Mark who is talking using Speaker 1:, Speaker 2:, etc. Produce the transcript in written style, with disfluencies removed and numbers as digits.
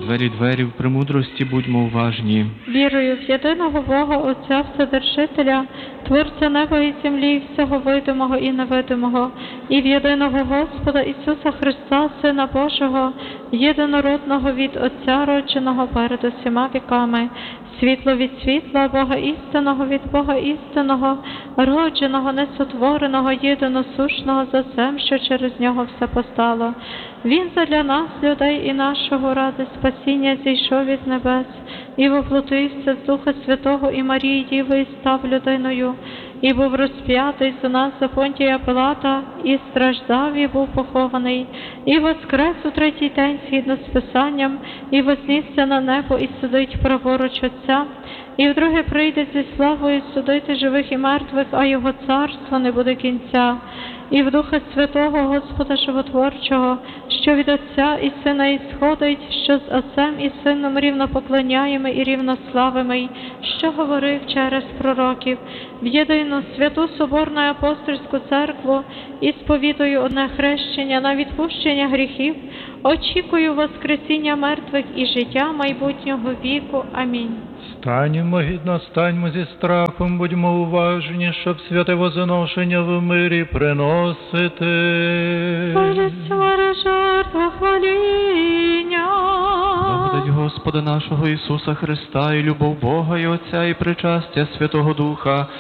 Speaker 1: двері в премудрості будьмо уважні.
Speaker 2: Вірую в єдиного Бога, Отця Вседержителя, Творця неба і землі, і всього видимого і невидимого, і в єдиного Господа Ісуса Христа, Сина Божого, єдинородного від Отця, родженого перед усіма віками, світло від світла, Бога істинного від Бога істинного, родженого, несотвореного, єдиносушного за всем, що через нього все постало. Він задля нас, людей і нашого ради спасіння, зійшов із небес і воплотився з Духа Святого і Марії Діви, і став людиною, і був розп'ятий за нас за Понтія Пилата, і страждав, і був похований, і воскрес у третій день згідно з Писанням, і вознісся на небо, і сидить праворуч Отця, і вдруге прийде зі славою судити живих і мертвих, а його царство не буде кінця. І в Духа Святого, Господа Животворчого, що від Отця і Сина ісходить, що з Отцем і Сином рівно поклоняємо і рівно славимо, що говорив через пророків, в єдину святу Соборну апостольську церкву і сповідую одне хрещення на відпущення гріхів, очікую воскресіння мертвих і життя майбутнього віку. Амінь.
Speaker 3: Станьмо гідно, станьмо зі страхом, будьмо уважні, щоб святе возоношення в мирі приносити.
Speaker 2: Боже, свяра жертва хваління.
Speaker 1: Благодать Господа нашого Ісуса Христа, і любов Бога і Отця, і причастя Святого Духа,